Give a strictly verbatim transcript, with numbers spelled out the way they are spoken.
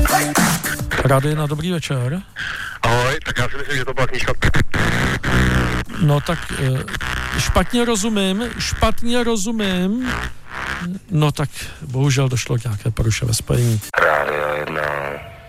Radio na dobrý večer. Ahoj, tak já si myslím, že to byla knížka. No tak špatně rozumím, špatně rozumím. No tak bohužel došlo k nějaké poruše ve spojení. Radio jedna.